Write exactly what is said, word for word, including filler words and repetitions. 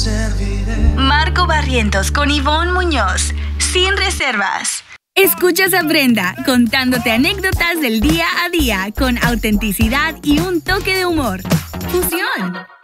Marco Barrientos con Ivonne Muñoz, sin reservas. Escuchas a Brenda contándote anécdotas del día a día con autenticidad y un toque de humor. Fusión.